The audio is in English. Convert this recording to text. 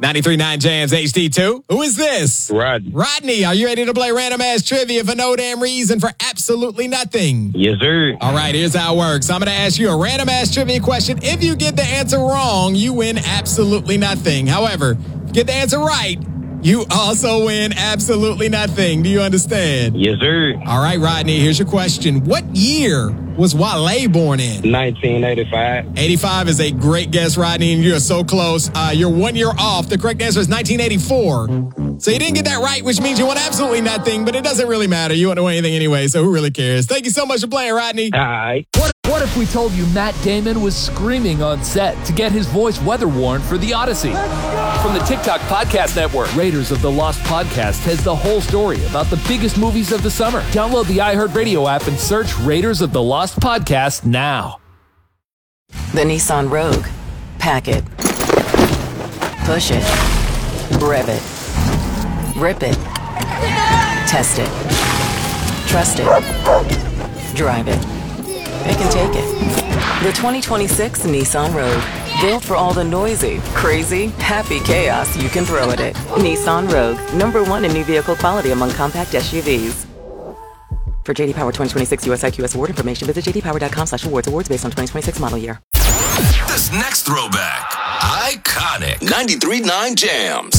93.9 Jams HD2. Who is this? Rodney, are you ready to play random ass trivia for no damn reason for absolutely nothing? Yes, sir. All right, here's how it works. I'm going to ask you a random ass trivia question. If you get the answer wrong, you win absolutely nothing. However, if you get the answer right, you also win absolutely nothing. Do you understand? Yes, sir. All right, Rodney, here's your question. What year was Wale born in? 1985. 85 is a great guess, Rodney, and you're so close. You're 1 year off. The correct answer is 1984. So you didn't get that right, which means you won absolutely nothing, but it doesn't really matter. You won't know anything anyway, so who really cares? Thank you so much for playing, Rodney. All right. What if we told you Matt Damon was screaming on set to get his voice weather-worn for The Odyssey? From the TikTok Podcast Network, Raiders of the Lost Podcast has the whole story about the biggest movies of the summer. Download the iHeartRadio app and search Raiders of the Lost Podcast now. The Nissan Rogue. Pack it. Push it. Rev it. Rip it. Test it. Trust it. Drive it. It can take it. The 2026 Nissan Rogue. Built for all the noisy, crazy, happy chaos you can throw at it. Nissan Rogue. #1 in new vehicle quality among compact SUVs. For JD Power 2026 US IQS award information, visit jdpower.com/awards. Awards based on 2026 model year. This next throwback, iconic 93.9 Jams.